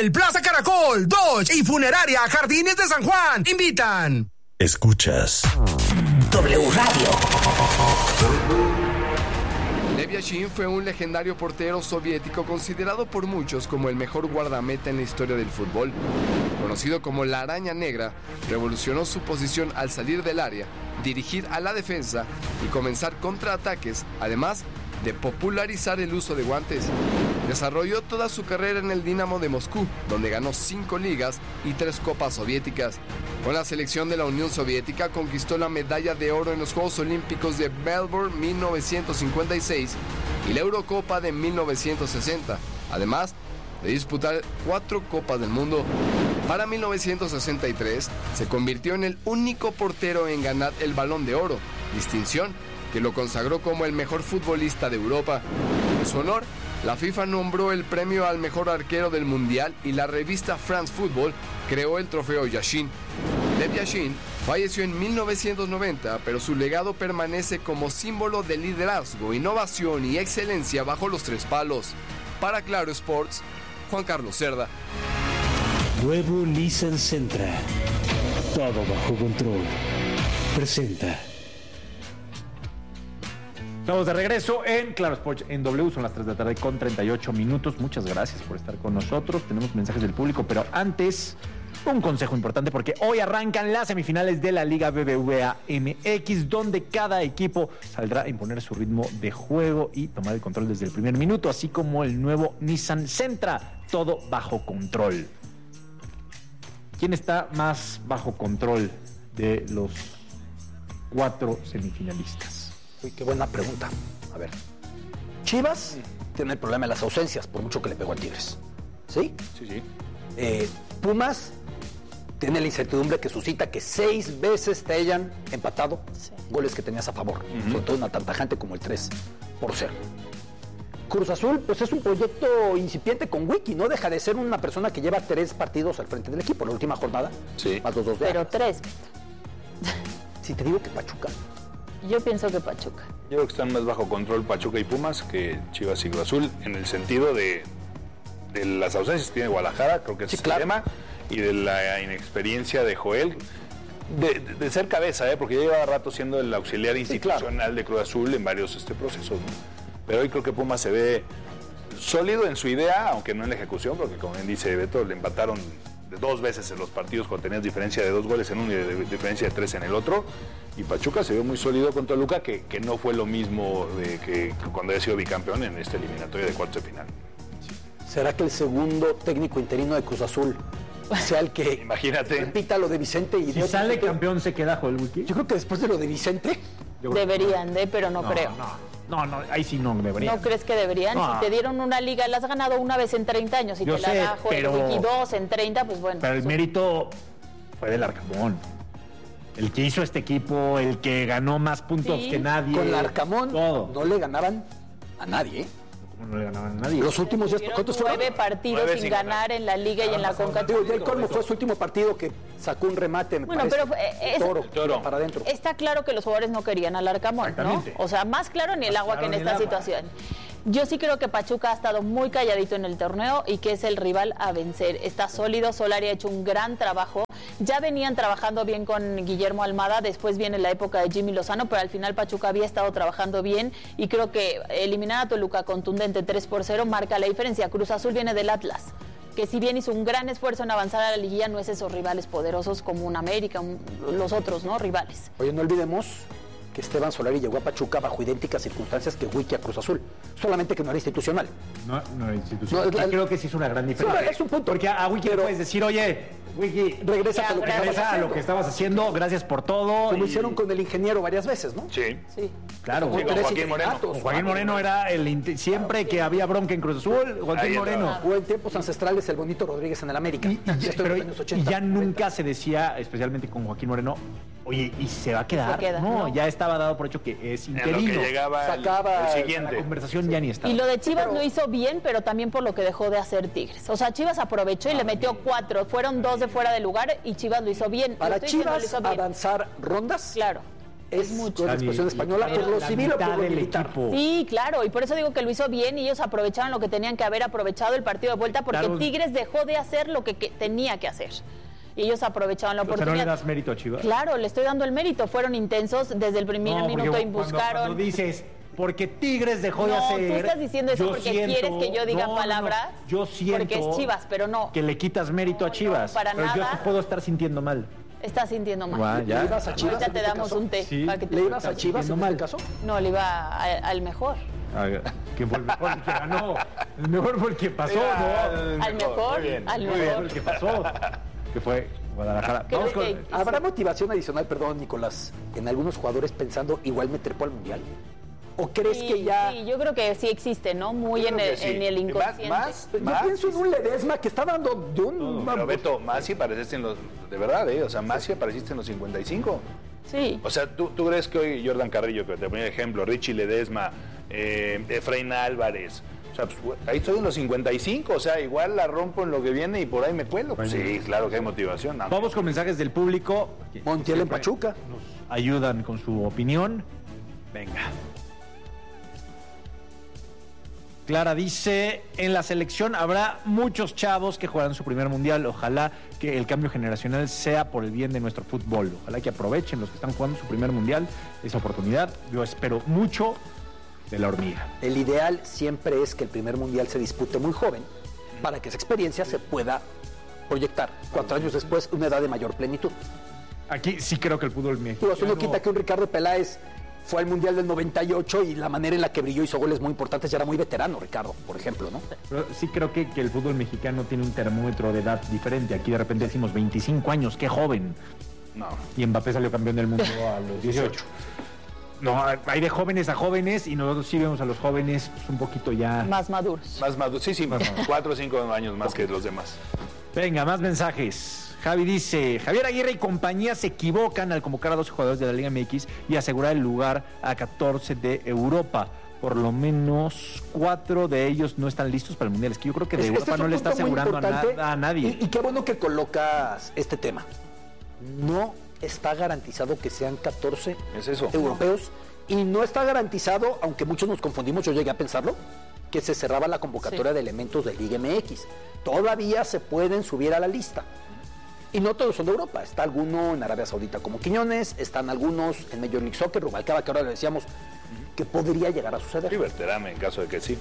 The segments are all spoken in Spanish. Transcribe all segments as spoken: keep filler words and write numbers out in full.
Coppel, Plaza Caracol, Dodge y Funeraria Jardines de San Juan invitan. Escuchas W Radio. Lev Yashin fue un legendario portero soviético considerado por muchos como el mejor guardameta en la historia del fútbol. Conocido como la Araña Negra, revolucionó su posición al salir del área, dirigir a la defensa y comenzar contraataques, además de popularizar el uso de guantes. Desarrolló toda su carrera en el Dinamo de Moscú, donde ganó cinco ligas y tres copas soviéticas. Con la selección de la Unión Soviética conquistó la medalla de oro en los Juegos Olímpicos de Melbourne mil novecientos cincuenta y seis y la Eurocopa de mil novecientos sesenta, además de disputar cuatro Copas del Mundo. Para mil novecientos sesenta y tres se convirtió en el único portero en ganar el Balón de Oro, distinción que lo consagró como el mejor futbolista de Europa. En su honor, la FIFA nombró el premio al mejor arquero del Mundial y la revista France Football creó el trofeo Yashin. Lev Yashin falleció en mil novecientos noventa, pero su legado permanece como símbolo de liderazgo, innovación y excelencia bajo los tres palos. Para Claro Sports, Juan Carlos Cerda. Nuevo Nissan Sentra. Todo bajo control. Presenta. Estamos de regreso en Claro Sports en W, son las tres de la tarde con treinta y ocho minutos. Muchas gracias por estar con nosotros. Tenemos mensajes del público, pero antes, un consejo importante porque hoy arrancan las semifinales de la Liga B B V A M X, donde cada equipo saldrá a imponer su ritmo de juego y tomar el control desde el primer minuto, así como el nuevo Nissan Sentra, todo bajo control. ¿Quién está más bajo control de los cuatro semifinalistas? Uy, qué buena pregunta. A ver, Chivas tiene el problema de las ausencias, por mucho que le pegó a Tigres. ¿Sí? Sí, sí. Eh, Pumas tiene la incertidumbre que suscita que seis veces te hayan empatado sí. goles que tenías a favor, uh-huh. sobre todo una tan tajante como el tres por cero. Cruz Azul, pues es un proyecto incipiente con Wiki, no deja de ser una persona que lleva tres partidos al frente del equipo, la última jornada, sí. más los dos de Pero tres. Si te digo que Pachuca. Yo pienso que Pachuca. Yo creo que están más bajo control Pachuca y Pumas que Chivas y Cruz Azul, en el sentido de, de las ausencias que tiene Guadalajara, creo que sí, es claro. el tema, y de la inexperiencia de Joel, de, de, de ser cabeza, ¿eh? porque ya lleva rato siendo el auxiliar institucional sí, claro. de Cruz Azul en varios este, procesos, ¿no? Pero hoy creo que Pumas se ve sólido en su idea, aunque no en la ejecución, porque como bien dice Beto, le empataron dos veces en los partidos cuando tenías diferencia de dos goles en uno y de diferencia de tres en el otro, y Pachuca se ve muy sólido con Toluca, que, que no fue lo mismo de que cuando haya sido bicampeón en esta eliminatoria de cuartos de final. ¿Será que el segundo técnico interino de Cruz Azul sea el que imagínate repita lo de Vicente? Y si de sale Vicente? Campeón se queda Joel Wiki. Yo creo que después de lo de Vicente deberían de, pero no, no creo. No. No, no, ahí sí no deberían. ¿No crees que deberían? No. Si te dieron una liga, la has ganado una vez en treinta años. Si Yo te sé, la da Joel pero... Wiki dos en treinta, pues bueno. Pero el mérito fue del Arcamón. El que hizo este equipo, el que ganó más puntos sí. que nadie. Con el Arcamón todo. No le ganaban a nadie, ¿eh? No le ganaban a nadie. Los últimos diez ¿cuántos fueron? Nueve partidos nueve sin, sin ganar. ganar en la Liga y en la Conca. ¿El cómo fue su último partido que sacó un remate? Me bueno, parece. pero eh, es, toro, toro. para adentro. Está claro que los jugadores no querían al Arcamón, ¿no? O sea, más claro ni el agua claro que en esta agua. situación. Yo sí creo que Pachuca ha estado muy calladito en el torneo y que es el rival a vencer. Está sólido, Solari ha hecho un gran trabajo. Ya venían trabajando bien con Guillermo Almada, después viene la época de Jimmy Lozano, pero al final Pachuca había estado trabajando bien y creo que eliminar a Toluca contundente tres por cero marca la diferencia. Cruz Azul viene del Atlas, que si bien hizo un gran esfuerzo en avanzar a la liguilla, no es esos rivales poderosos como un América, un, los otros, ¿no? Rivales. Oye, no olvidemos que Esteban Solari llegó a Pachuca bajo idénticas circunstancias que Wiki a Cruz Azul, solamente que no era institucional. No, no era institucional. No, Yo creo que sí es una gran diferencia. Sí, es un punto. Porque a Wiki le puedes decir, oye, Wiki, regresa a lo, regresa a lo que estabas haciendo, gracias por todo. Como y... hicieron con el ingeniero varias veces, ¿no? Sí. Sí. Claro. Sí, con Joaquín Moreno. Con Joaquín Moreno era el siempre que había bronca en Cruz Azul, Joaquín Ahí Moreno. O en tiempos ancestrales el bonito Rodríguez en el América. Y, y, y, pero, años ochenta, y ya nunca se decía, especialmente con Joaquín Moreno, oye, ¿y se va a quedar? Se queda, no, no, ya estaba dado por hecho que es interino. En lo que llegaba Sacaba el, el siguiente. La conversación ya ni estaba. Y lo de Chivas pero... lo hizo bien, pero también por lo que dejó de hacer Tigres. O sea, Chivas aprovechó y ah, le metió bien. cuatro. Fueron dos de fuera de lugar y Chivas lo hizo bien. Para Chivas no avanzar rondas, claro, es mucho. la expresión española, por lo la civil o mitad por lo del militar. equipo. Sí, claro, y por eso digo que lo hizo bien y ellos aprovecharon lo que tenían que haber aprovechado el partido de vuelta porque Claro. Tigres dejó de hacer lo que, que tenía que hacer. Y ellos aprovecharon la O sea, oportunidad. ¿no le das mérito a Chivas? Claro, le estoy dando el mérito. Fueron intensos desde el primer No, porque minuto y cuando- buscaron. Cuando dices, porque Tigres dejó de No, hacer... tú estás diciendo eso yo porque siento- quieres que yo diga no, no, no. palabras. Yo siento... Porque es Chivas, pero no. Que le quitas mérito No, a Chivas. no, para pero yo nada. sí puedo estar sintiendo mal. Estás sintiendo mal. Guau, ya. ¿Le ibas a Chivas Ahorita en te este damos caso? un té. Sí. para que te- ¿Le ibas a Estás Chivas en sintiendo este mal. caso? No, le iba a- al mejor. Ah, que fue el mejor, el que ganó. El mejor fue el que pasó, ¿no? Al mejor, muy bien, al muy mejor. Fue el que pasó. Que fue Guadalajara. ¿Qué Vamos de- con... ¿Habrá motivación adicional, perdón, Nicolás, en algunos jugadores pensando igual meter por al Mundial? ¿O crees Sí, que ya...? sí, yo creo que sí existe, ¿no? Muy Yo en creo el, que sí. en el Más- inconsciente. más- Yo más- pienso en un Ledesma que está dando de un... Pero Beto, más si apareciste en los... De verdad, ¿eh? O sea, más si apareciste en los cincuenta y cinco. Sí. O sea, ¿tú, tú crees que hoy Jordan Carrillo, que te ponía de ejemplo, Richie Ledesma, eh, Efraín Álvarez, o sea, pues, ahí estoy en los cincuenta y cinco, o sea, igual la rompo en lo que viene y por ahí me cuelo? Pues sí, claro que hay motivación. ¿no? Vamos con mensajes del público. Montiel en Siempre Pachuca. Nos ayudan con su opinión. Venga. Clara dice, en la selección habrá muchos chavos que jugarán su primer mundial. Ojalá que el cambio generacional sea por el bien de nuestro fútbol. Ojalá que aprovechen los que están jugando su primer mundial esa oportunidad. Yo espero mucho de la hormiga. El ideal siempre es que el primer Mundial se dispute muy joven para que esa experiencia se pueda proyectar. Cuatro años después, una edad de mayor plenitud. Aquí sí creo que el fútbol Digo, mexicano... eso no quita que un Ricardo Peláez fue al Mundial del noventa y ocho y la manera en la que brilló hizo goles muy importantes. Ya era muy veterano, Ricardo, por ejemplo, ¿no? Pero sí creo que, que el fútbol mexicano tiene un termómetro de edad diferente. Aquí de repente decimos veinticinco años, qué joven. No. Y Mbappé salió campeón del mundo a los dieciocho. No, hay de jóvenes a jóvenes y nosotros sí vemos a los jóvenes pues, un poquito ya... Más maduros. Más maduro. Sí, sí, Más maduro. cuatro o cinco años más que los demás. Venga, más mensajes. Javi dice, Javier Aguirre y compañía se equivocan al convocar a doce jugadores de la Liga M X y asegurar el lugar a catorce de Europa. Por lo menos cuatro de ellos no están listos para el Mundial. Es que yo creo que de Es- Europa este es no un le está punto muy asegurando a, importante nada a nadie. Y, y qué bueno que colocas este tema. No está garantizado que sean catorce Es eso. europeos y no está garantizado, aunque muchos nos confundimos, yo llegué a pensarlo, que se cerraba la convocatoria Sí. de elementos de Liga M X. Todavía se pueden subir a la lista. Y no todos son de Europa. Está alguno en Arabia Saudita como Quiñones, están algunos en Major League Soccer, Rubalcaba, que ahora le decíamos que podría llegar a suceder. Sí, Berterame, en caso de que sí.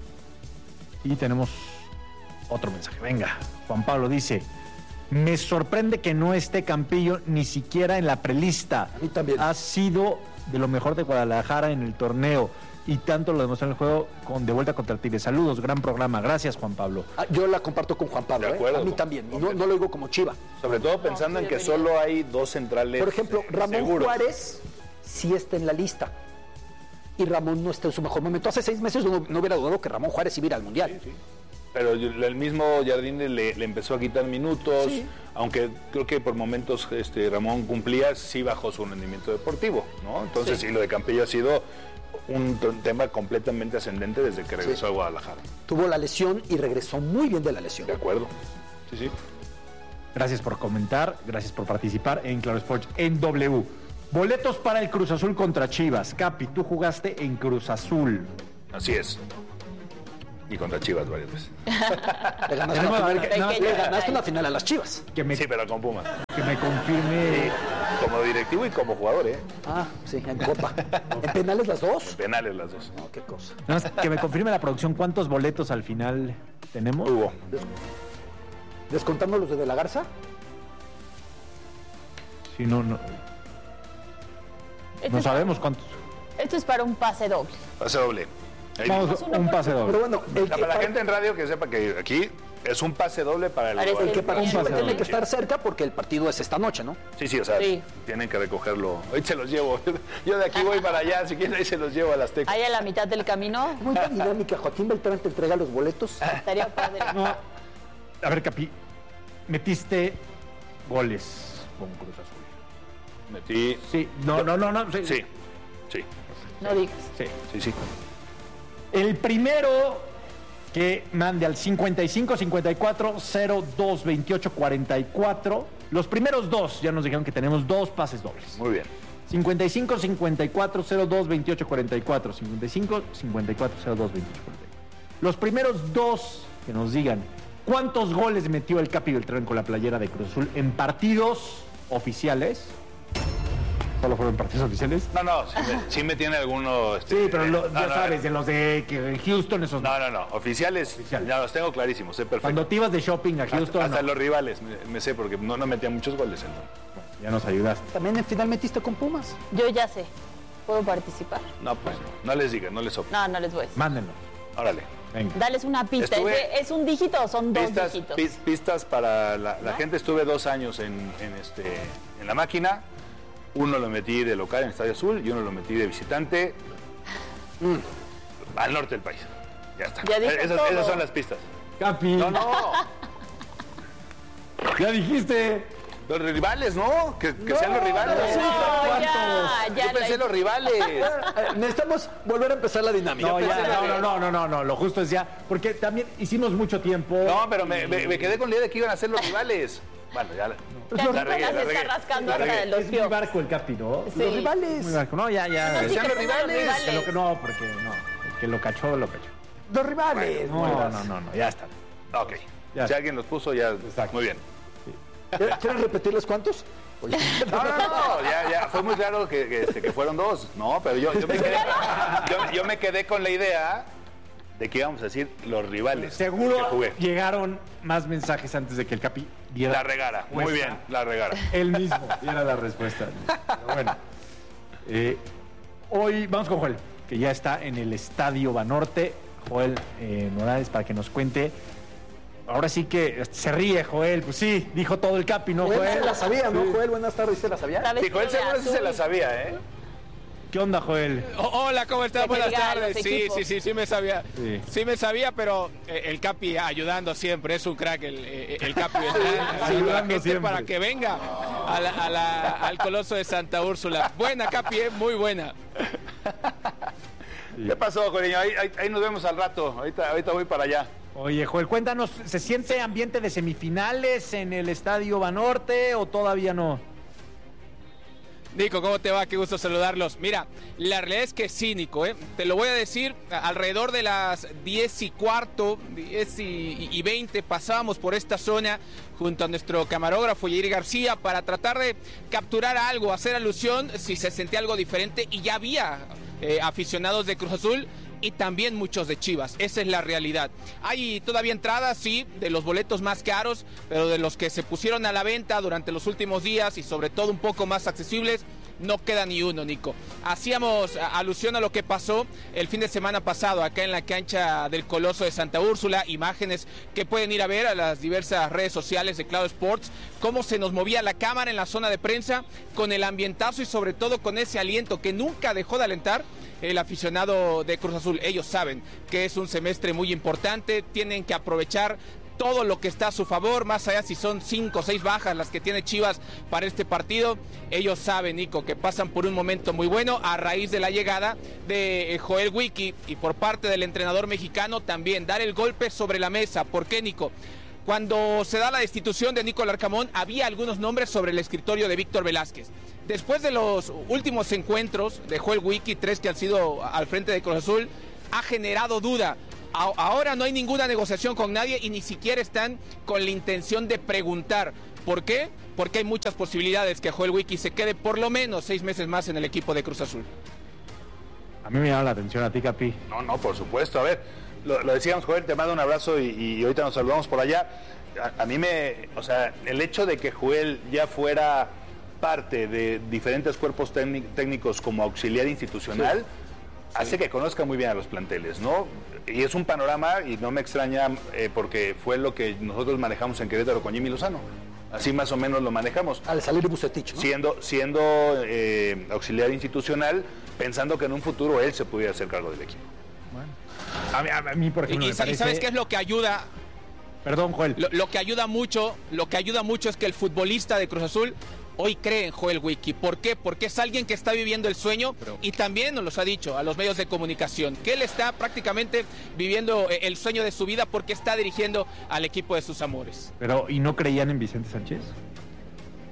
Y tenemos otro mensaje. Venga, Juan Pablo dice, me sorprende que no esté Campillo ni siquiera en la prelista. A mí también. Ha sido de lo mejor de Guadalajara en el torneo y tanto lo demostró en el juego con de vuelta contra Tigres. Saludos, gran programa. Gracias, Juan Pablo. Ah, yo la comparto con Juan Pablo, De ¿eh? acuerdo, A mí con- también. Y no, no lo digo como Chiva. Sobre todo pensando sí en que debería. solo hay dos centrales. Por ejemplo, eh, Ramón seguros. Juárez sí está en la lista. Y Ramón no está en su mejor momento. Hace seis meses no, no hubiera dudado que Ramón Juárez iba a ir al Mundial. Pero el mismo Jardine le, le empezó a quitar minutos, Sí. aunque creo que por momentos este, Ramón cumplía, sí bajó su rendimiento deportivo, ¿no? Entonces sí, lo de Campillo ha sido un t- tema completamente ascendente desde que regresó a Guadalajara. Tuvo la lesión y regresó muy bien de la lesión. De acuerdo. Sí, sí. Gracias por comentar, gracias por participar en Claro Sports en W. Boletos para el Cruz Azul contra Chivas. Capi, tú jugaste en Cruz Azul. Así es. Y contra Chivas varias veces. Le ganaste, Tenemos- una, a ver, final, que- nada más- le ganaste una final a las Chivas. Que me, Sí, pero con Pumas. que me confirme. Como directivo y como jugador, ¿eh? Ah, sí, en Copa. ¿En penales las dos? Penales las dos. No, qué cosa. Nada más que me confirme la producción cuántos boletos al final tenemos. Hubo. Descontando los de De la Garza. Si no, no, Este no es- sabemos cuántos. Esto es para un pase doble. Pase doble. Ahí Vamos, mismo. un pase doble. Pero bueno, el, O sea, que- para la gente en radio que sepa que aquí es un pase doble para el Para jugador. el que Un participe pase tiene doble. que estar cerca porque el partido es esta noche, ¿no? Sí, sí, o sea, Sí. tienen que recogerlo. Hoy se los llevo. Yo de aquí voy para allá, si quieren ahí se los llevo a las Azteca. Ahí a la mitad del camino Muy dinámica. Joaquín Beltrán te entrega los boletos. estaría padre. No, a ver, Capi, metiste goles con Cruz Azul. Metí. Sí, no, no, no, no. Sí, Sí, sí, No digas. sí. sí, sí. El primero que mande al cincuenta y cinco cincuenta y cuatro cero dos veintiocho cuarenta y cuatro. Los primeros dos ya nos dijeron que tenemos dos pases dobles. Muy bien. cincuenta y cinco, cincuenta y cuatro, cero dos, veintiocho, cuarenta y cuatro. cincuenta y cinco, cincuenta y cuatro, cero dos, veintiocho, cuarenta y cuatro. Los primeros dos que nos digan cuántos goles metió el Capi Beltrán con la playera de Cruz Azul en partidos oficiales. ¿Solo fueron partidos oficiales? No, no, sí me, sí me tiene alguno... Este, Sí, pero lo- no, ya no, sabes, de los de que en Houston, esos No, no, no, oficiales, Oficiales. ya los tengo clarísimos, sé perfecto. Cuando te ibas de shopping a Houston, hasta hasta no. los rivales, me, me sé, porque no, no metía muchos goles. Entonces. Ya nos ayudaste. También en final metiste con Pumas. Yo ya sé. ¿Puedo participar? No, pues no, no les digas, no les soplen. No, no les voy a decir. Mándenlo. Órale. Venga. Dales una pista. ¿Es, Estuve- de- ¿Es un dígito o son dos Pistas, dígitos? pis- pistas para la, la ¿No? gente. Estuve dos años en, en, este, en la máquina. Uno lo metí de local en Estadio Azul y uno lo metí de visitante mm, al norte del país. Ya está. Ya dijo esas, todo. esas son las pistas. Capi. No, no. Ya dijiste. Los rivales, ¿no? Que, que sean los rivales. No, ya, ya Yo pensé la- los rivales. Eh, necesitamos volver a empezar la dinámica. No, ya, pensé no, que- no, no, no, no, no, lo justo es ya, porque también hicimos mucho tiempo. No, pero me, me- me quedé con la idea de que iban a ser los rivales. Bueno, ya la, Ya la no regué, las la está regué, rascando la hasta regué. de los Es muy piojos. barco el Capi, ¿no? Sí. Los rivales. Muy barco. No, ya, ya. No, sí, Sean que los son los rivales. Que lo que no, porque no. El que lo cachó, lo cachó. Los rivales. No, mueras. no, no, no, ya está. Ok. Ya. Si alguien los puso, ya. Exacto. Muy bien. ¿Quieren repetirles cuántos? Oye. No, no, no, ya, ya, fue muy claro que, que, este, que fueron dos. No, pero yo, yo, me quedé, yo, yo me quedé con la idea de que íbamos a decir los rivales. que Seguro jugué. llegaron más mensajes antes de que el Capi diera La regara, muy respuesta. bien, la regara. Él mismo diera la respuesta. Pero bueno. Eh, hoy vamos con Joel, que ya está en el Estadio Banorte. Joel eh, Morales, para que nos cuente. Ahora sí que se ríe, Joel. Pues sí, dijo todo el Capi, ¿no, Joel Joel? se la sabía, ¿no, Joel? Buenas tardes, ¿se la sabía? ¿Sabes Dijo, él qué? seguro sí se la Azul. sabía, ¿eh? ¿Qué onda, Joel? Oh, hola, ¿cómo estás? Que Buenas diga a los tardes. Sí, equipos. sí, sí, sí me sabía. Sí. Sí, me sabía, pero eh, el Capi ayudando siempre, es un crack el, eh, el Capi. Beltrán, ayudando a la ayudando gente siempre. para que venga a la- a la- al Coloso de Santa Úrsula. Buena, Capi, eh, muy buena. ¿Qué pasó, Joreño? Ahí, ahí, ahí nos vemos al rato. Ahorita, ahorita voy para allá. Oye, Joel, cuéntanos, ¿se siente ambiente de semifinales en el Estadio Banorte o todavía no? Nico, ¿cómo te va? Qué gusto saludarlos. Mira, la realidad es que sí, Nico, ¿eh? Te lo voy a decir, a- alrededor de las diez y cuarto, diez y, y veinte, pasábamos por esta zona junto a nuestro camarógrafo Yair García para tratar de capturar algo, hacer alusión si se sentía algo diferente, y ya había eh, aficionados de Cruz Azul y también muchos de Chivas. Esa es la realidad. Hay todavía entradas, sí, de los boletos más caros, pero de los que se pusieron a la venta durante los últimos días y sobre todo un poco más accesibles, no queda ni uno, Nico. Hacíamos a- alusión a lo que pasó el fin de semana pasado acá en la cancha del Coloso de Santa Úrsula, imágenes que pueden ir a ver a las diversas redes sociales de Claro Sports, cómo se nos movía la cámara en la zona de prensa con el ambientazo y sobre todo con ese aliento que nunca dejó de alentar el aficionado de Cruz Azul. Ellos saben que es un semestre muy importante, tienen que aprovechar todo lo que está a su favor, más allá si son cinco o seis bajas las que tiene Chivas para este partido. Ellos saben, Nico, que pasan por un momento muy bueno a raíz de la llegada de Joel Wiki, y por parte del entrenador mexicano también dar el golpe sobre la mesa. ¿Por qué, Nico? Cuando se da la destitución de Nico Larcamón, había algunos nombres sobre el escritorio de Víctor Velázquez. Después de los últimos encuentros de Joel Wiki, tres que han sido al frente de Cruz Azul, ha generado duda. A- Ahora no hay ninguna negociación con nadie y ni siquiera están con la intención de preguntar. ¿Por qué? Porque hay muchas posibilidades que Joel Wiki se quede por lo menos seis meses más en el equipo de Cruz Azul. A mí me llama la atención a ti, Capi. No, no, por supuesto. A ver, lo, lo decíamos, Joel, te mando un abrazo y, y ahorita nos saludamos por allá. A, a mí me, o sea, el hecho de que Joel ya fuera parte de diferentes cuerpos técnic- técnicos como auxiliar institucional, hace que conozca muy bien a los planteles, ¿no? Y es un panorama, y no me extraña, eh, porque fue lo que nosotros manejamos en Querétaro con Jimmy Lozano. Así más o menos lo manejamos. Al salir Bucetich, ¿no? Siendo, siendo eh, auxiliar institucional, pensando que en un futuro él se pudiera hacer cargo del equipo. A mí, a mí, por Y, ejemplo, y me sa- y parece... ¿sabes qué es lo que ayuda? Perdón, Joel. Lo, lo que ayuda mucho, lo que ayuda mucho es que el futbolista de Cruz Azul hoy cree en Joel Wiki. ¿Por qué? Porque es alguien que está viviendo el sueño y también nos los ha dicho a los medios de comunicación, que él está prácticamente viviendo eh, el sueño de su vida porque está dirigiendo al equipo de sus amores. Pero, ¿y no creían en Vicente Sánchez?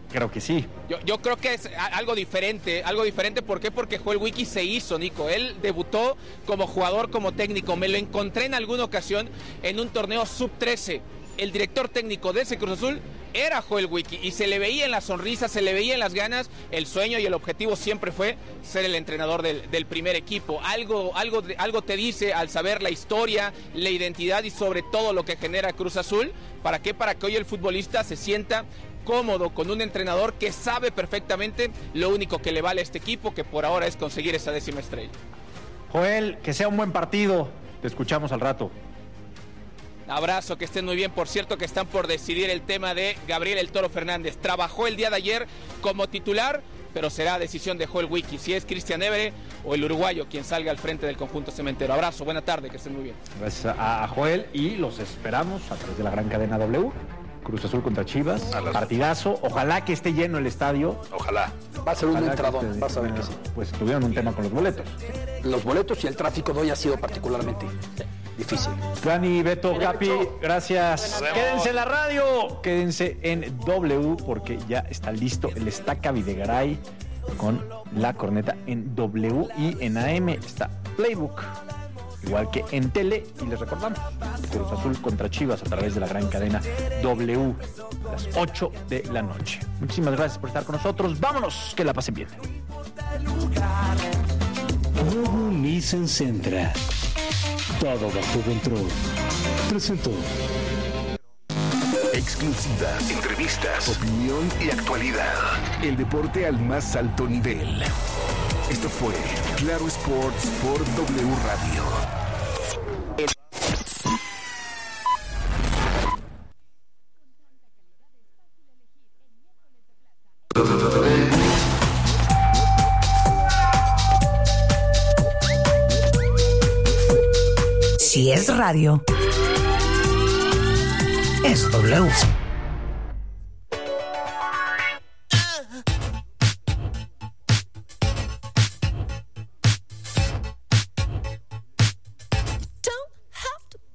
Creo que sí. Yo, yo creo que es algo diferente, algo diferente. ¿Por qué? Porque Joel Wiki se hizo, Nico. Él debutó como jugador, como técnico. Me lo encontré en alguna ocasión en un torneo sub trece. El director técnico de ese Cruz Azul era Joel Wiki y se le veía en la sonrisa, se le veía en las ganas. El sueño y el objetivo siempre fue ser el entrenador del, del primer equipo. Algo, algo, algo te dice al saber la historia, la identidad y sobre todo lo que genera Cruz Azul. ¿Para qué? Para que hoy el futbolista se sienta cómodo con un entrenador que sabe perfectamente lo único que le vale a este equipo, que por ahora es conseguir esa décima estrella. Joel, que sea un buen partido. Te escuchamos al rato. Abrazo, que estén muy bien. Por cierto, que están por decidir el tema de Gabriel El Toro Fernández. Trabajó el día de ayer como titular, pero será decisión de Joel Wiki, si es Cristian Évere o el uruguayo quien salga al frente del conjunto cementero. Abrazo, buena tarde, que estén muy bien. Gracias a Joel y los esperamos a través de la gran cadena W. Cruz Azul contra Chivas, partidazo. Ojalá que esté lleno el estadio. Ojalá. Va a ser un Ojalá entradón, que esté, vas a ver que sí. Pues tuvieron un tema con los boletos. Los boletos y el tráfico de hoy ha sido particularmente difícil. Dani, Beto, Capi, gracias. Quédense en la radio, quédense en W porque ya está listo el Estaca Videgaray con la corneta en W y en A M está Playbook, igual que en tele. Y les recordamos, Cruz Azul contra Chivas a través de la gran cadena W, a las ocho de la noche. Muchísimas gracias por estar con nosotros. Vámonos, que la pasen bien. Nuevo Nissan Sentra. Todo bajo control. Presentó. Exclusivas, entrevistas, opinión y actualidad. El deporte al más alto nivel. Esto fue Claro Sports por W Radio. Si es radio, es W.